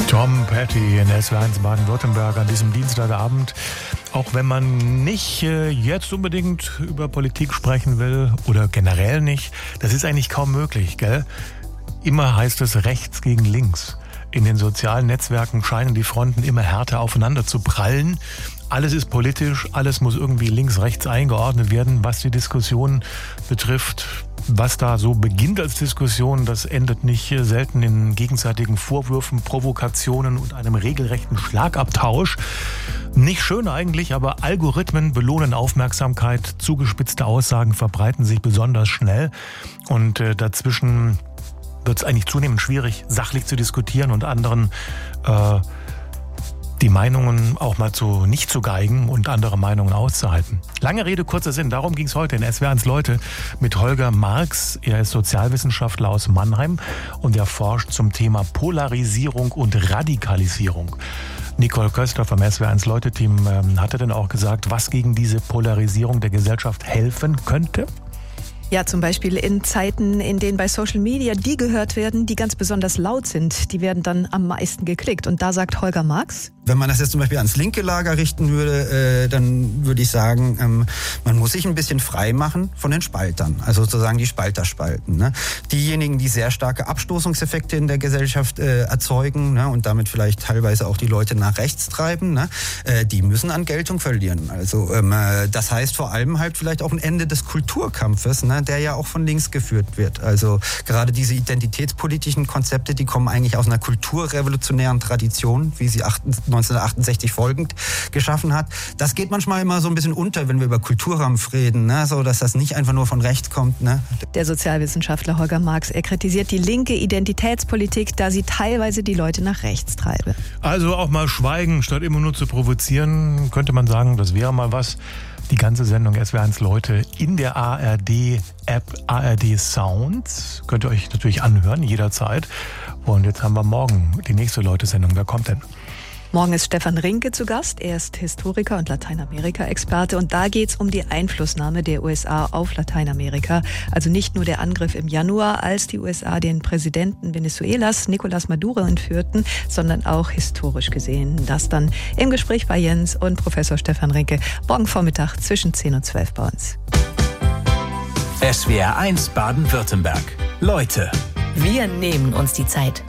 Tom Petty in SW1 Baden-Württemberg an diesem Dienstagabend. Auch wenn man nicht jetzt unbedingt über Politik sprechen will oder generell nicht, das ist eigentlich kaum möglich, gell? Immer heißt es rechts gegen links. In den sozialen Netzwerken scheinen die Fronten immer härter aufeinander zu prallen. Alles ist politisch, alles muss irgendwie links-rechts eingeordnet werden, was die Diskussion betrifft. Was da so beginnt als Diskussion, das endet nicht selten in gegenseitigen Vorwürfen, Provokationen und einem regelrechten Schlagabtausch. Nicht schön eigentlich, aber Algorithmen belohnen Aufmerksamkeit. Zugespitzte Aussagen verbreiten sich besonders schnell. Und dazwischen wird es eigentlich zunehmend schwierig, sachlich zu diskutieren und anderen die Meinungen auch mal nicht zu geigen und andere Meinungen auszuhalten. Lange Rede, kurzer Sinn. Darum ging es heute in SW1 Leute mit Holger Marx. Er ist Sozialwissenschaftler aus Mannheim und er forscht zum Thema Polarisierung und Radikalisierung. Nicole Köster vom SW1 Leute-Team hatte dann auch gesagt, was gegen diese Polarisierung der Gesellschaft helfen könnte. Ja, zum Beispiel in Zeiten, in denen bei Social Media die gehört werden, die ganz besonders laut sind, die werden dann am meisten geklickt. Und da sagt Holger Marx: Wenn man das jetzt zum Beispiel ans linke Lager richten würde, dann würde ich sagen, man muss sich ein bisschen frei machen von den Spaltern, also sozusagen die Spalterspalten. Ne? Diejenigen, die sehr starke Abstoßungseffekte in der Gesellschaft erzeugen, ne, und damit vielleicht teilweise auch die Leute nach rechts treiben, ne, die müssen an Geltung verlieren. Also das heißt vor allem halt vielleicht auch ein Ende des Kulturkampfes, ne, der ja auch von links geführt wird. Also gerade diese identitätspolitischen Konzepte, die kommen eigentlich aus einer kulturrevolutionären Tradition, wie sie 1968 folgend geschaffen hat. Das geht manchmal immer so ein bisschen unter, wenn wir über Kulturkampf reden, ne? So, dass das nicht einfach nur von rechts kommt. Ne? Der Sozialwissenschaftler Holger Marx, er kritisiert die linke Identitätspolitik, da sie teilweise die Leute nach rechts treibe. Also auch mal schweigen, statt immer nur zu provozieren, könnte man sagen, das wäre mal was. Die ganze Sendung SW1 Leute in der ARD-App ARD Sounds. Könnt ihr euch natürlich anhören, jederzeit. Und jetzt haben wir morgen die nächste Leute-Sendung. Wer kommt denn? Morgen ist Stefan Rinke zu Gast. Er ist Historiker und Lateinamerika-Experte. Und da geht es um die Einflussnahme der USA auf Lateinamerika. Also nicht nur der Angriff im Januar, als die USA den Präsidenten Venezuelas, Nicolás Maduro, entführten, sondern auch historisch gesehen. Das dann im Gespräch bei Jens und Professor Stefan Rinke morgen Vormittag zwischen 10 und 12 bei uns. SWR1 Baden-Württemberg. Leute. Wir nehmen uns die Zeit.